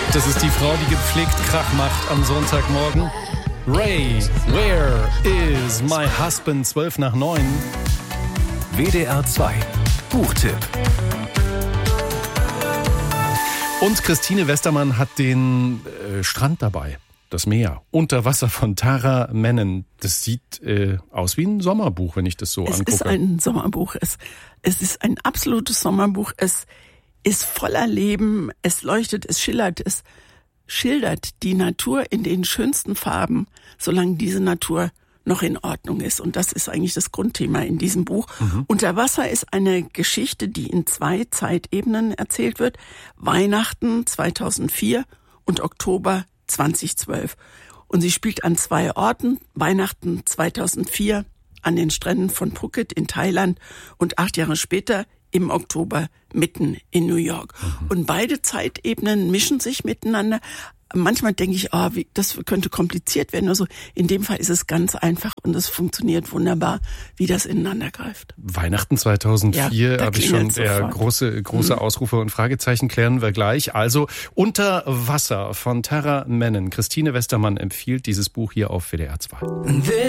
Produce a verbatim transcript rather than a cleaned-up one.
Das ist die Frau, die gepflegt Krach macht am Sonntagmorgen. Ray, where is my husband? zwölf nach neun. W D R zwei Buchtipp. Und Christine Westermann hat den äh, Strand dabei. Das Meer. Unter Wasser von Tara Mennen. Das sieht äh, aus wie ein Sommerbuch, wenn ich das so es angucke. Es ist ein Sommerbuch. Es, es ist ein absolutes Sommerbuch. Es ist voller Leben. Es leuchtet, es schillert, es schildert die Natur in den schönsten Farben, solange diese Natur noch in Ordnung ist. Und das ist eigentlich das Grundthema in diesem Buch. Mhm. Unter Wasser ist eine Geschichte, die in zwei Zeitebenen erzählt wird. Weihnachten zweitausendvier und Oktober zweitausendzwölf. Und sie spielt an zwei Orten. Weihnachten zweitausendvier an den Stränden von Phuket in Thailand und acht Jahre später im Oktober mitten in New York. Mhm. Und beide Zeitebenen mischen sich miteinander. Manchmal denke ich, oh, wie, das könnte kompliziert werden. Also in dem Fall ist es ganz einfach und es funktioniert wunderbar, wie das ineinander greift. Weihnachten zweitausendvier ja, habe ich schon sofort. Ja, große große mhm. Ausrufe und Fragezeichen klären wir gleich. Also Unter Wasser von Tara Mennen. Christine Westermann empfiehlt dieses Buch hier auf W D R zwei.